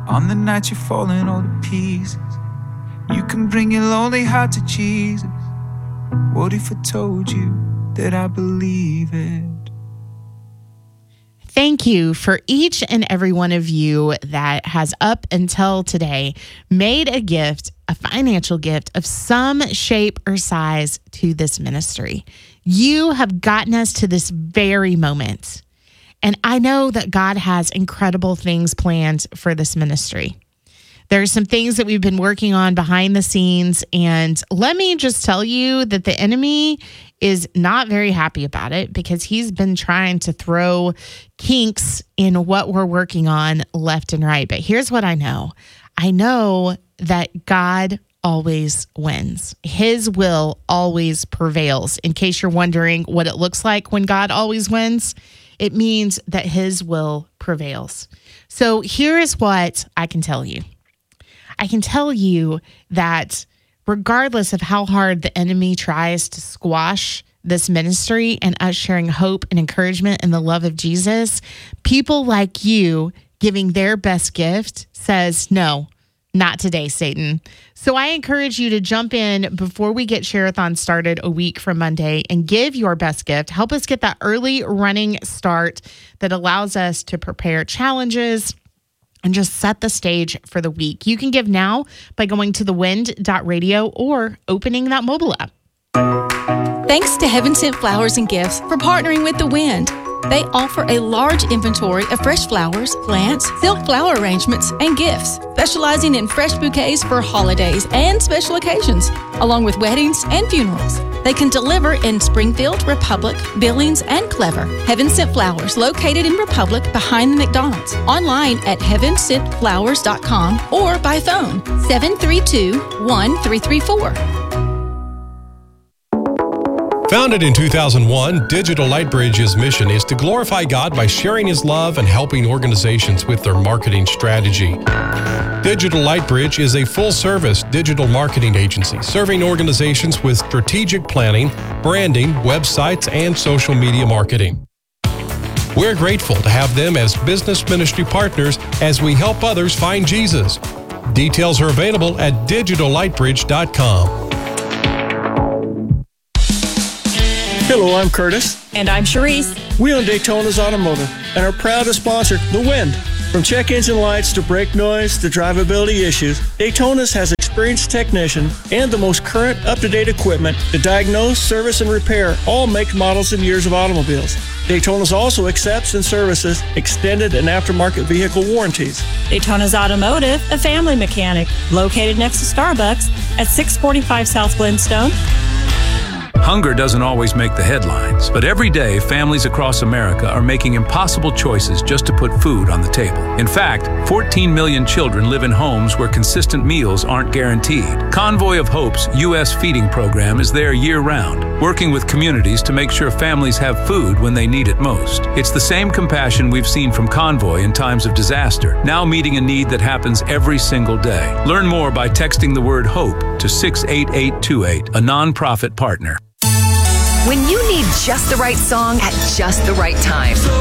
On the night you're falling all to pieces, you can bring your lonely heart to Jesus. What if I told you that I believe it? Thank you for each and every one of you that has up until today made a gift, a financial gift of some shape or size to this ministry. You have gotten us to this very moment. And I know that God has incredible things planned for this ministry. There are some things that we've been working on behind the scenes, and let me just tell you that the enemy is not very happy about it because he's been trying to throw kinks in what we're working on left and right. But here's what I know. I know that God always wins. His will always prevails. In case you're wondering what it looks like when God always wins, it means that his will prevails. So here is what I can tell you. I can tell you that regardless of how hard the enemy tries to squash this ministry and us sharing hope and encouragement and the love of Jesus, people like you giving their best gift says, no, not today, Satan. So I encourage you to jump in before we get Share-a-thon started a week from Monday and give your best gift. Help us get that early running start that allows us to prepare challenges and just set the stage for the week. You can give now by going to thewind.radio or opening that mobile app. Thanks to Heaven Sent Flowers and Gifts for partnering with The Wind. They offer a large inventory of fresh flowers, plants, silk flower arrangements, and gifts, specializing in fresh bouquets for holidays and special occasions, along with weddings and funerals. They can deliver in Springfield, Republic, Billings, and Clever. Heaven Sent Flowers, located in Republic behind the McDonald's. Online at heavensentflowers.com or by phone 732-1334. Founded in 2001, Digital Lightbridge's mission is to glorify God by sharing His love and helping organizations with their marketing strategy. Digital Lightbridge is a full-service digital marketing agency serving organizations with strategic planning, branding, websites, and social media marketing. We're grateful to have them as business ministry partners as we help others find Jesus. Details are available at digitallightbridge.com. Hello, I'm Curtis. And I'm Sharice. We own Daytona's Automotive and are proud to sponsor The Wind. From check engine lights to brake noise to drivability issues, Daytona's has experienced technician and the most current up-to-date equipment to diagnose, service, and repair all make, models, and years of automobiles. Daytona's also accepts and services extended and aftermarket vehicle warranties. Daytona's Automotive, a family mechanic, located next to Starbucks at 645 South Glenstone. Hunger doesn't always make the headlines, but every day families across America are making impossible choices just to put food on the table. In fact, 14 million children live in homes where consistent meals aren't guaranteed. Convoy of Hope's U.S. feeding program is there year-round, working with communities to make sure families have food when they need it most. It's the same compassion we've seen from Convoy in times of disaster, now meeting a need that happens every single day. Learn more by texting the word HOPE to 68828, a nonprofit partner. When you need just the right song at just the right time.